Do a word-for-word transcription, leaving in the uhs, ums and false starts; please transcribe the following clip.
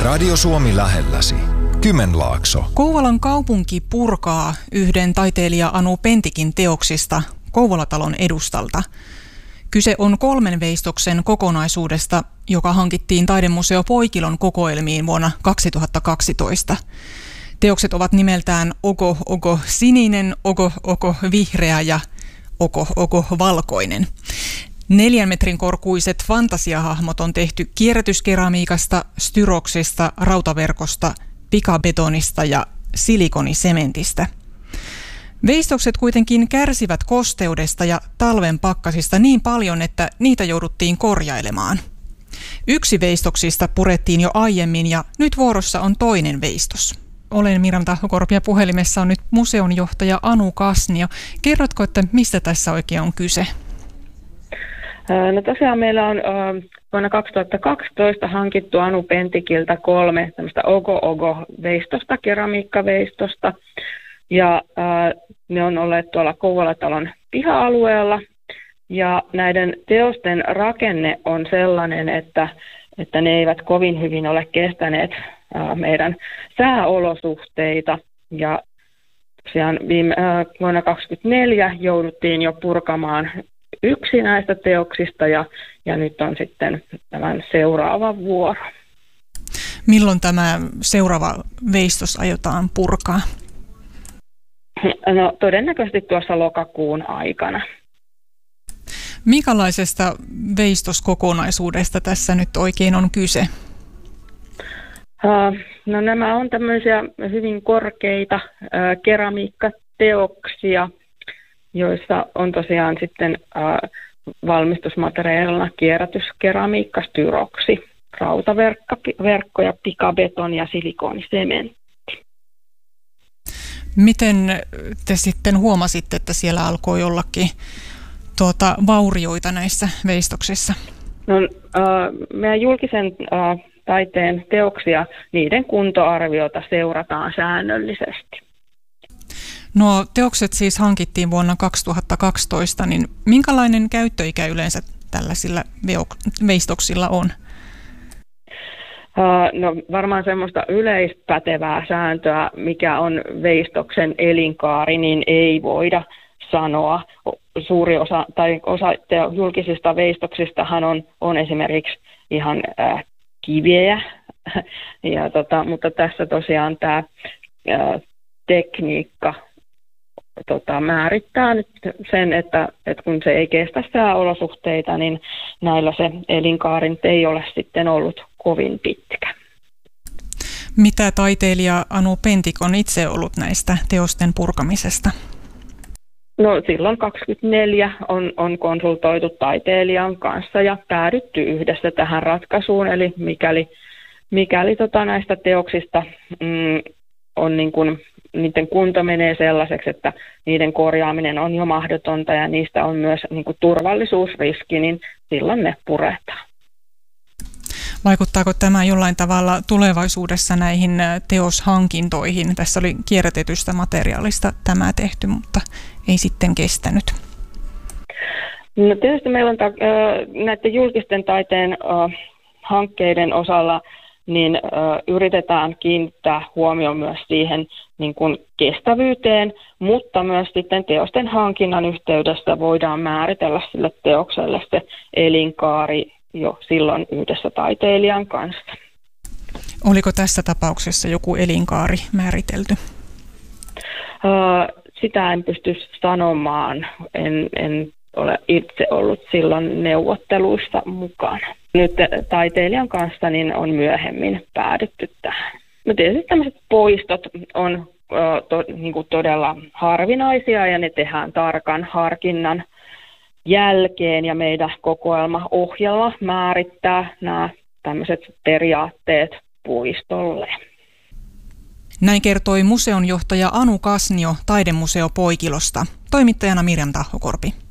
Radio Suomi lähelläsi. Kymenlaakso. Kouvolan kaupunki purkaa yhden taiteilija Anu Pentikin teoksista Kouvolatalon edustalta. Kyse on kolmen veistoksen kokonaisuudesta, joka hankittiin Taidemuseo Poikilon kokoelmiin vuonna kaksituhattakaksitoista. Teokset ovat nimeltään Oko Oko sininen, Oko Oko vihreä ja Oko Oko valkoinen. Neljän metrin korkuiset fantasiahahmot on tehty kierrätyskeramiikasta, styroksesta, rautaverkosta, pikabetonista ja silikonisementistä. Veistokset kuitenkin kärsivät kosteudesta ja talven pakkasista niin paljon, että niitä jouduttiin korjailemaan. Yksi veistoksista purettiin jo aiemmin ja nyt vuorossa on toinen veistos. Olen Mirjam Tahkokorpi ja puhelimessa on nyt museon johtaja Anu Kasnio. Kerrotko, että mistä tässä oikein on kyse? No tosiaan meillä on vuonna kaksituhattakaksitoista hankittu Anu Pentikiltä kolme tämmöistä Ogo-Ogo-veistosta, keramiikkaveistosta. Ja ää, ne on olleet tuolla Kouvolatalon piha-alueella. Ja näiden teosten rakenne on sellainen, että, että ne eivät kovin hyvin ole kestäneet ää, meidän sääolosuhteita. Ja tosiaan viime, ää, vuonna kaksituhattakaksikymmentäneljä jouduttiin jo purkamaan yksi näistä teoksista ja, ja nyt on sitten tämän seuraava vuoro. Milloin tämä seuraava veistos aiotaan purkaa? No todennäköisesti tuossa lokakuun aikana. Minkälaisesta veistoskokonaisuudesta tässä nyt oikein on kyse? Uh, no nämä on tämmöisiä hyvin korkeita uh, keramiikkateoksia, joissa on tosiaan sitten uh, valmistusmateriaalina kierrätyskeramiikka, styroksi, rautaverkko ja pikabeton ja silikonisementti. Miten te sitten huomasitte, että siellä alkoi ollakin tuota, vaurioita näissä veistoksissa? No, uh, meidän julkisen uh, taiteen teoksia, niiden kuntoarviota seurataan säännöllisesti. No teokset siis hankittiin vuonna kaksituhattakaksitoista, niin minkälainen käyttöikä yleensä tällaisilla veistoksilla on? Uh, no varmaan semmoista yleispätevää sääntöä, mikä on veistoksen elinkaari, niin ei voida sanoa. Suuri osa tai osa julkisista veistoksistahan on, on esimerkiksi ihan äh, kiviä, ja tota, mutta tässä tosiaan tämä äh, tekniikka tota, määrittää nyt sen, että, että kun se ei kestä sääolosuhteita, niin näillä se elinkaari ei ole sitten ollut kovin pitkä. Mitä taiteilija Anu Pentik on itse ollut näistä teosten purkamisesta? No silloin kaksikymmentäneljä on, on konsultoitu taiteilijan kanssa ja päädytty yhdessä tähän ratkaisuun. Eli mikäli, mikäli tota näistä teoksista mm, on niin kuin, niiden kunto menee sellaiseksi, että niiden korjaaminen on jo mahdotonta ja niistä on myös niin kuin turvallisuusriski, niin silloin ne puretaan. Vaikuttaako tämä jollain tavalla tulevaisuudessa näihin teoshankintoihin? Tässä oli kierrätetystä materiaalista tämä tehty, mutta ei sitten kestänyt. No tietysti meillä on ta- näiden julkisten taiteen hankkeiden osalla niin yritetään kiinnittää huomioon myös siihen niin kuin kestävyyteen, mutta myös sitten teosten hankinnan yhteydessä voidaan määritellä sille teokselle se elinkaari jo silloin yhdessä taiteilijan kanssa. Oliko tässä tapauksessa joku elinkaari määritelty? Uh, sitä en pysty sanomaan. En, en ole itse ollut silloin neuvotteluissa mukana. Nyt taiteilijan kanssa niin on myöhemmin päädytty tähän. No tietysti tämmöiset poistot on uh, to, niin kuin todella harvinaisia ja ne tehdään tarkan harkinnan jälkeen ja meidän kokoelmaohjelma määrittää nämä tämmöiset periaatteet puistolle. Näin kertoi museon johtaja Anu Kasnio Taidemuseo Poikilosta. Toimittajana Mirjam Tahkokorpi.